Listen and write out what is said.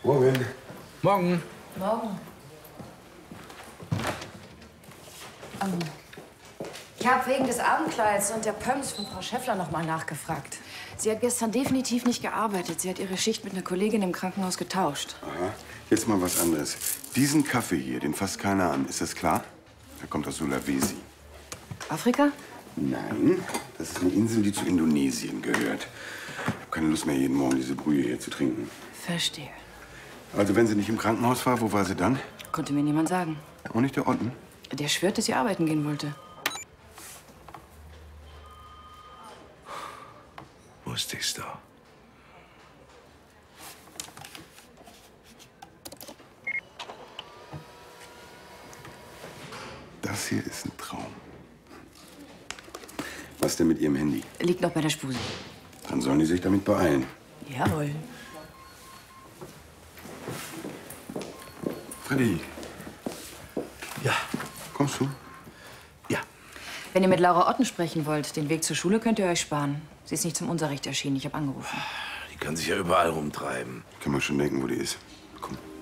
Morgen. Morgen. Morgen. Ich habe wegen des Abendkleids und der Pumps von Frau Schäffler noch mal nachgefragt. Sie hat gestern definitiv nicht gearbeitet. Sie hat ihre Schicht mit einer Kollegin im Krankenhaus getauscht. Aha. Jetzt mal was anderes. Diesen Kaffee hier, den fasst keiner an. Ist das klar? Der kommt aus Sulawesi. Afrika? Nein, das ist eine Insel, die zu Indonesien gehört. Ich habe keine Lust mehr, jeden Morgen diese Brühe hier zu trinken. Verstehe. Also, wenn sie nicht im Krankenhaus war, wo war sie dann? Konnte mir niemand sagen. Auch nicht der Otten? Der schwört, dass sie arbeiten gehen wollte. Wusste ich's doch. Das hier ist ein Traum. Was denn mit ihrem Handy? Liegt noch bei der Spuse. Dann sollen die sich damit beeilen. Jawohl. Freddy, Ja. kommst du? Ja. Wenn ihr mit Laura Otten sprechen wollt, den Weg zur Schule könnt ihr euch sparen. Sie ist nicht zum Unterricht erschienen. Ich habe angerufen. Die kann sich ja überall rumtreiben. Kann man schon denken, wo die ist.